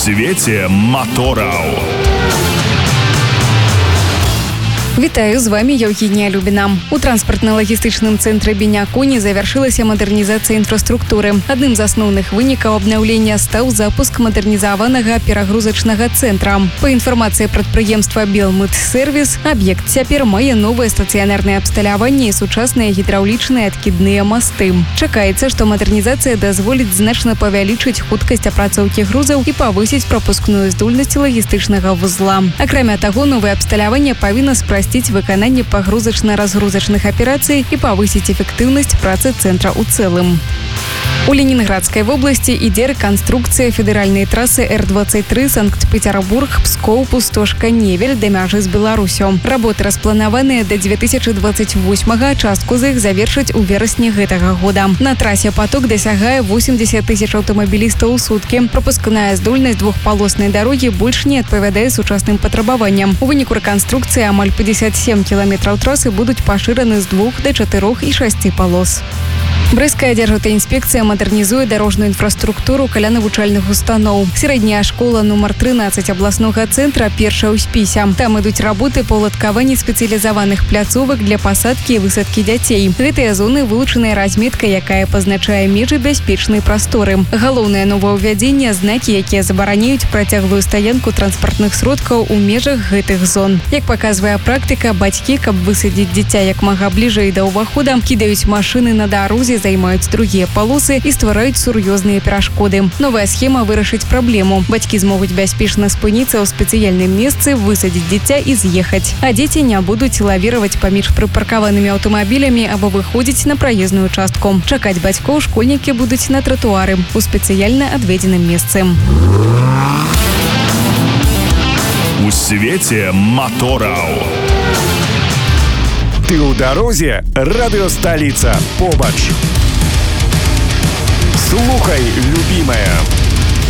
свеце матораў. Вітаю, з вами Евгения Любіна. У транспартна-лагістычным цэнтры Беня-Коні завяршылася мадэрнізацыя інфраструктуры. Адным з асноўных вынікаў абнаўлення стаў запуск мадэрнізаванага перагрузачнага цэнтра. Па інфармацыі прадпрыемства «Белмыт-сервіс», аб'ект цяпер мае новае стацыянарнае абсталяванне і сучасныя гідраўлічныя адкідныя масты. Чакаецца, што мадэрнізацыя дазволіць значна павялічыць хуткасць апрацоўкі грузаў і павысіць прапускную здольнасць лагістычнага вузла. Акрамя таго, новае абсталяванне павінна спрасціць выкананне пагрузачна-разгрузачных аперацый і павысіць эфектыўнасць працы цэнтра ў цэлым. У Ленінградскай вобласці ідзе рэканструкцыя федэральнай трасы Р-23 Санкт-Пецярбург-Пскоў-Пустошка-Невель да мяжы з Беларусю. Работы распланаваныя да 2028-га, частку з іх завершаць у верасні гэтага года. На трасе поток дасягае 80 тысяч аўтамабілістаў у суткі. Прапускная здольнасць двухпалоснай дарогі больш не адпавядае сучасным патрабаванням. У выніку рэканструкцыі амаль 57 кіламетраў трасы будуць пашыраны з 2 да 4 і 6 палос. Брэсцкая дзяржаўтаінспекцыя мадэрнізуе дарожную інфраструктуру каля навучальных устаноў. Сярэдняя школа нумар 13 абласнога цэнтра першая ў спісе. Там ідуць работы па ўладкаванні спецыялізаваных пляцовак для пасадкі і высадкі дзяцей. Гэтыя зоны вылучаныя разметкай, якая пазначае межы бяспечнай прасторы. Галоўнае новаўвядзенне – знакі, якія забараняюць працяглую стаянку транспартных сродкаў у межах гэтых зон. Як паказвае практыка, бацькі, каб высадзіць дзіця як мага бліжэй да ўвахода, кідаюць машыны на дарозе, займаюць другія палосы і ствараюць сур'ёзныя перашкоды. Новая схема вырашыць праблему. Бацькі змогуць бяспечна спыніцца ў спецыяльным месцы, высадзіць дзіця і з'ехаць. А дзеці не будуць лавіраваць паміж прыпаркаванымі аўтамабілямі або выходзіць на праезную частку. Чакаць бацькоў школьнікі будуць на тратуары у спецыяльна адведзеным месцы. У свеце матораў. Ты ў дарозе? Радыёсталіца побач. Слухай, любімая.